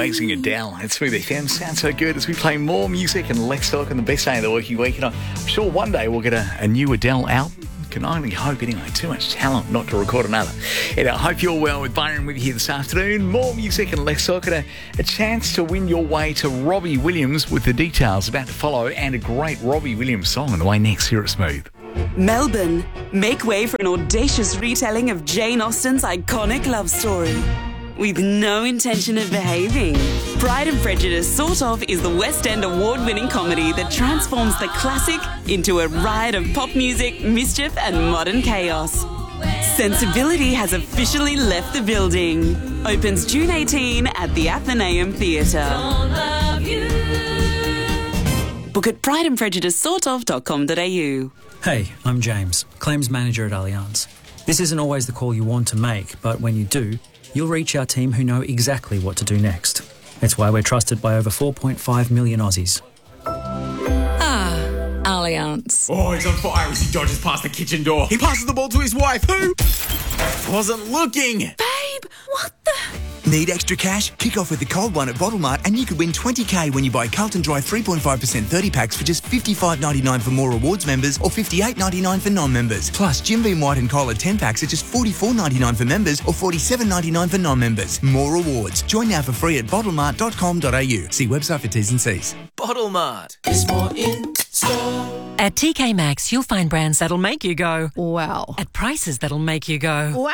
amazing Adele. It's Smooth FM. Sounds so good as we play more music and let's talk on the best day of the working week. And I'm sure one day we'll get a new Adele out. Can only hope anyway. Too much talent not to record another. And I hope you're well with Byron with you here this afternoon. More music and less talk and a chance to win your way to Robbie Williams with the details about to follow and a great Robbie Williams song on the way next here at Smooth. Melbourne, make way for an audacious retelling of Jane Austen's iconic love story. With no intention of behaving. Pride and Prejudice Sort Of is the West End award-winning comedy that transforms the classic into a riot of pop music, mischief and modern chaos. Sensibility has officially left the building. Opens June 18 at the Athenaeum Theatre. Book at prideandprejudicesortof.com.au. Hey, I'm James, Claims Manager at Allianz. This isn't always the call you want to make, but when you do, you'll reach our team who know exactly what to do next. It's why we're trusted by over 4.5 million Aussies. Allianz. Oh, he's on fire as he dodges past the kitchen door. He passes the ball to his wife, who wasn't looking. Babe, what the... Need extra cash? Kick off with the cold one at Bottle Mart and you could win $20,000 when you buy Carlton Dry 3.5% 30 packs for just $55.99 for More Rewards members or $58.99 for non-members. Plus, Jim Beam White and Cola 10 packs are just $44.99 for members or $47.99 for non-members. More rewards. Join now for free at bottlemart.com.au. See website for T's and C's. Bottle Mart is more in store. At TK Maxx, you'll find brands that'll make you go, Wow. at prices that'll make you go. Wow.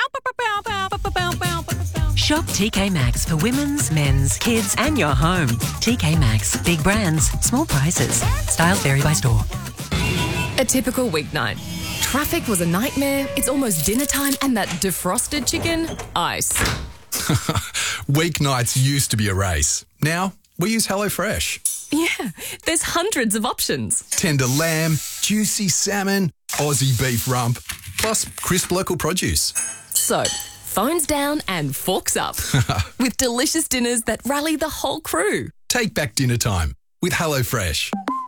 Shop TK Maxx for women's, men's, kids, and your home. TK Maxx. Big brands, small prices. Styles vary by store. A typical weeknight. Traffic was a nightmare, it's almost dinner time, and that defrosted chicken, ice. Weeknights used to be a race. Now, we use HelloFresh. Yeah, there's hundreds of options. Tender lamb, juicy salmon, Aussie beef rump, plus crisp local produce. So, phones down and forks up. With delicious dinners that rally the whole crew. Take back dinner time with HelloFresh.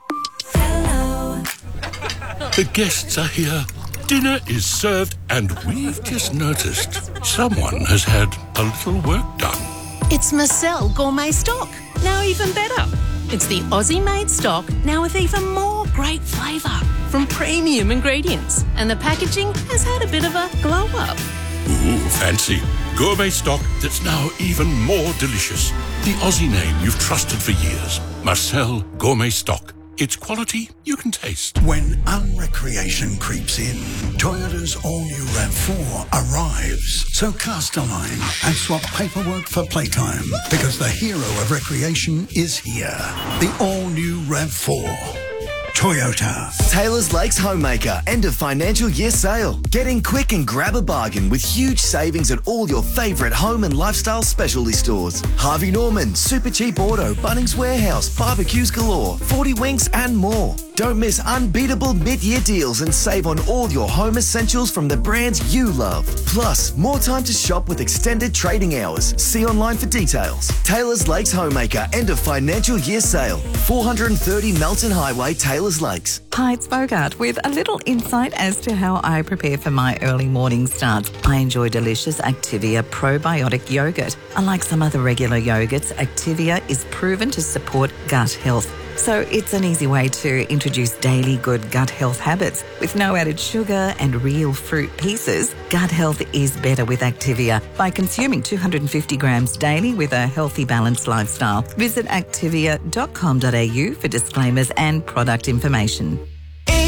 The guests are here. Dinner is served and we've just noticed someone has had a little work done. It's Marcel Gourmet Stock, now even better. It's the Aussie-made stock, now with even more great flavour from premium ingredients. And the packaging has had a bit of a glow-up. Ooh, fancy. Gourmet stock that's now even more delicious. The Aussie name you've trusted for years. Marcel Gourmet Stock. It's quality you can taste. When unrecreation creeps in, Toyota's all-new RAV4 arrives. So cast a line and swap paperwork for playtime, because the hero of recreation is here. The all-new RAV4. Toyota. Taylor's Lakes Homemaker end of financial year sale. Get in quick and grab a bargain with huge savings at all your favourite home and lifestyle specialty stores. Harvey Norman, Super Cheap Auto, Bunnings Warehouse, barbecues galore, 40 Winks and more. Don't miss unbeatable mid-year deals and save on all your home essentials from the brands you love. Plus, more time to shop with extended trading hours. See online for details. Taylor's Lakes Homemaker end of financial year sale. 430 Melton Highway, Taylor's Lakes. Hi, it's Bogart with a little insight as to how I prepare for my early morning starts. I enjoy delicious Activia probiotic yogurt. Unlike some other regular yogurts, Activia is proven to support gut health. So it's an easy way to introduce daily good gut health habits. With no added sugar and real fruit pieces, gut health is better with Activia by consuming 250 grams daily with a healthy, balanced lifestyle. Visit activia.com.au for disclaimers and product information.